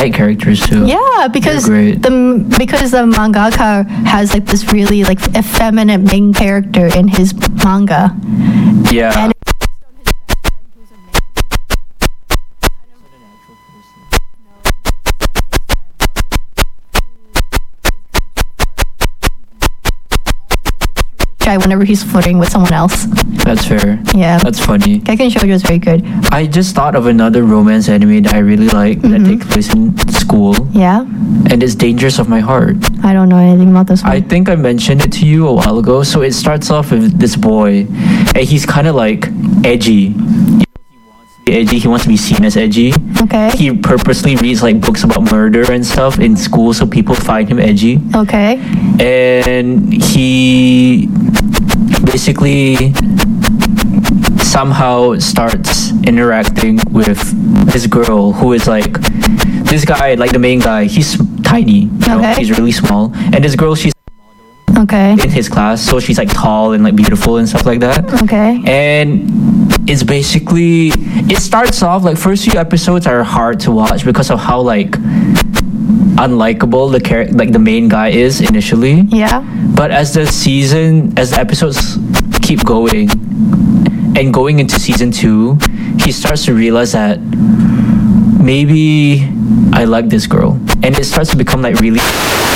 side characters too. Yeah, because They're great. the mangaka has like this really like effeminate main character in his manga. Yeah. And whenever he's flirting with someone else. That's fair. Yeah. That's funny. Geiken Shoujo is very good. I just thought of another romance anime that I really like that takes place in school, Yeah? and it's Dangers of My Heart. I don't know anything about this one. I think I mentioned it to you a while ago. So it starts off with this boy, and he's kind of like edgy. He wants to be seen as edgy. Okay. He purposely reads like books about murder and stuff in school so people find him edgy. Okay. And he basically somehow starts interacting with this girl who is like this guy, like the main guy. He's tiny, you know, Okay. he's really small, and this girl, she's Okay. in his class, so she's like tall and like beautiful and stuff like that. Okay. And it's basically, it starts off like first few episodes are hard to watch because of how like unlikable the main guy is initially. Yeah. But as the episodes keep going and going into season 2, he starts to realize that maybe I like this girl, and it starts to become like really